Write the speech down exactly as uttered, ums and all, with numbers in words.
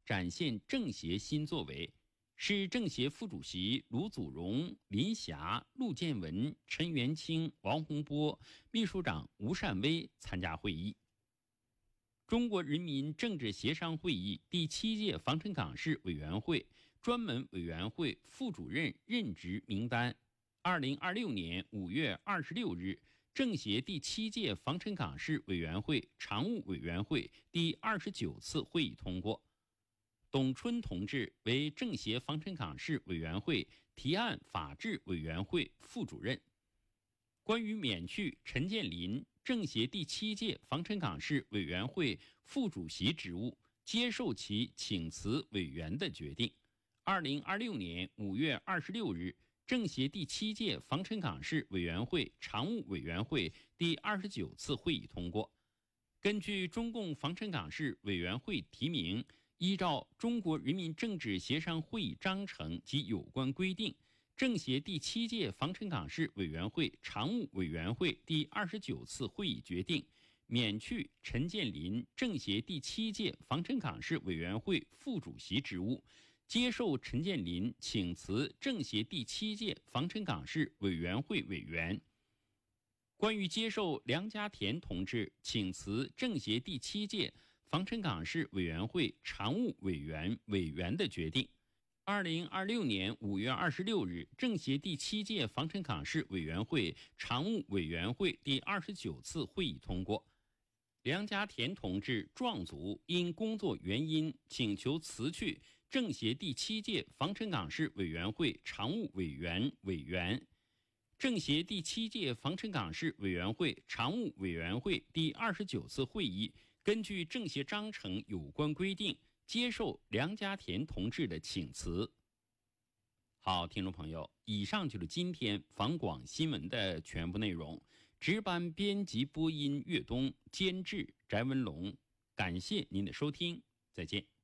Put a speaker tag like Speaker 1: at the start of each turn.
Speaker 1: 展现政协新作为，是政协副主席卢祖荣、林霞、陆建文、陈元清、王洪波，秘书长吴善威参加会议。中国人民政治协商会议第七届防城港市委员会专门委员会副主任任职名单，二零二六年五月二十六日，政协第七届防城港市委员会常务委员会第二十九次会议通过。董春同志为政协防城港市委员会提案法制委员会副主任。关于免去陈建林政协第七届防城港市委员会副主席职务，接受其请辞委员的决定，二零二六年五月二十六日，政协第七届防城港市委员会常务委员会第二十九次会议通过。根据中共防城港市委员会提名，依照中国人民政治协商会议章程及有关规定，政协第七届防城港市委员会常务委员会第二十九次会议决定，免去陈建林政协第七届防城港市委员会副主席职务，接受陈建林请辞政协第七届防城港市委员会委员。关于接受梁家田同志请辞政协第七届防城港市委员会常务委员委员的决定，二零二六年五月二十六日，政协第七届防城港市委员会常务委员会第二十九次会议通过。梁家田同志壮族因工作原因请求辞去政协第七届防城港市委员会常务委员委员。政协第七届防城港市委员会常务委员会第二十九次会议根据政协章程有关规定，接受梁家田同志的请辞。好，听众朋友，以上就是今天防广新闻的全部内容。值班编辑播音岳东，监制翟文龙，感谢您的收听，再见。